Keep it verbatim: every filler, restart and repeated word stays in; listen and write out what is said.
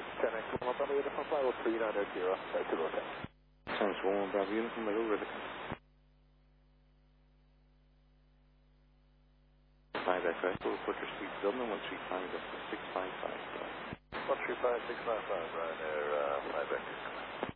ten X one, Bravo Uniform, flight level three nine zero, back to Rotel. ten X one, Bravo Uniform, middle ready. Five X Echo, report your speed Dublin, one three five up to six five five. one three five, six five five, right there, uh, five X.